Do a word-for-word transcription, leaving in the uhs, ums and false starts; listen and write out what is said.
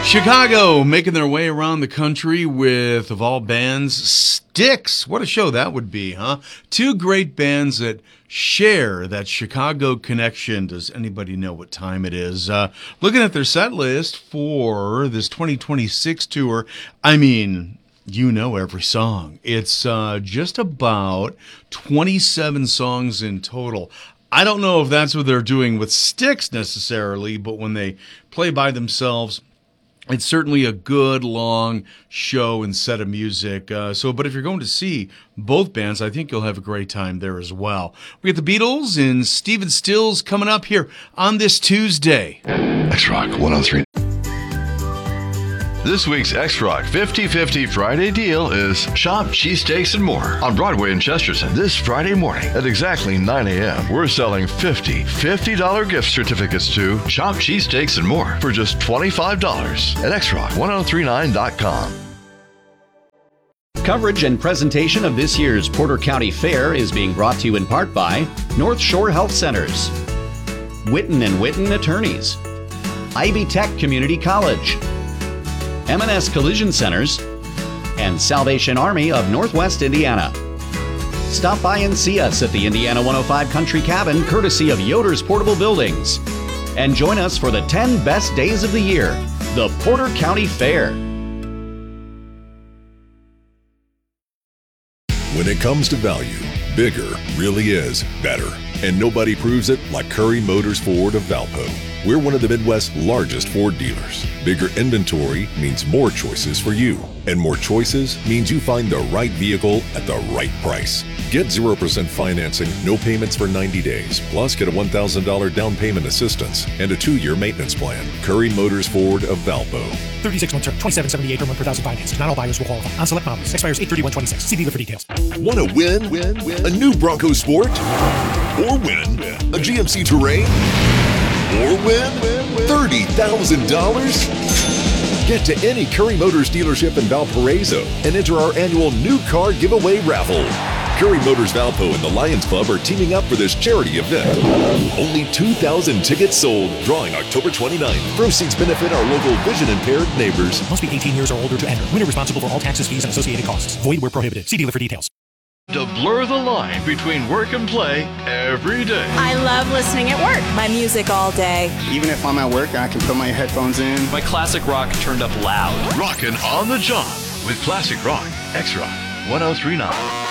Chicago making their way around the country with, of all bands, Styx. What a show that would be, huh? Two great bands that share that Chicago connection. Does anybody know what time it is? Uh, looking at their set list for this twenty twenty-six tour, I mean, you know every song. It's uh, just about twenty-seven songs in total. I don't know if that's what they're doing with Styx necessarily, but when they play by themselves, it's certainly a good, long show and set of music. Uh, so, but if you're going to see both bands, I think you'll have a great time there as well. We got the Beatles and Stephen Stills coming up here on this Tuesday. X-Rock one oh three. This week's X-Rock fifty fifty Friday deal is Shop Cheesesteaks and More on Broadway in Chesterton. This Friday morning at exactly nine a.m. We're selling fifty fifty dollars gift certificates to Shop Cheesesteaks and More for just twenty-five dollars at X Rock ten thirty-nine dot com. Coverage and presentation of this year's Porter County Fair is being brought to you in part by North Shore Health Centers, Witten and Witten Attorneys, Ivy Tech Community College, M and S Collision Centers, and Salvation Army of Northwest Indiana. Stop by and see us at the Indiana one oh five Country Cabin, courtesy of Yoder's Portable Buildings. And join us for the ten best days of the year, the Porter County Fair. When it comes to value, bigger really is better. And nobody proves it like Curry Motors Ford of Valpo. We're one of the Midwest's largest Ford dealers. Bigger inventory means more choices for you. And more choices means you find the right vehicle at the right price. Get zero percent financing, no payments for ninety days, plus get a one thousand dollars down payment assistance and a two-year maintenance plan. Curry Motors Ford of Valpo. thirty-six month term, twenty-seven seventy-eight per month per thousand financed. Not all buyers will qualify. On select models. Expires eight thirty-one twenty-six. See dealer for details. Want to win? Win? Win? A new Bronco Sport? Or win? A G M C Terrain? Or win? thirty thousand dollars? Get to any Curry Motors dealership in Valparaiso and enter our annual new car giveaway raffle. Curry Motors Valpo and the Lions Club are teaming up for this charity event. Only two thousand tickets sold, drawing October twenty-ninth. Proceeds benefit our local vision-impaired neighbors. Must be eighteen years or older to enter. Winner responsible for all taxes, fees, and associated costs. Void where prohibited. See dealer for details. To blur the line between work and play every day. I love listening at work. My music all day. Even if I'm at work, I can put my headphones in. My classic rock turned up loud. Rockin' on the job with classic rock. X-Rock ten thirty-nine.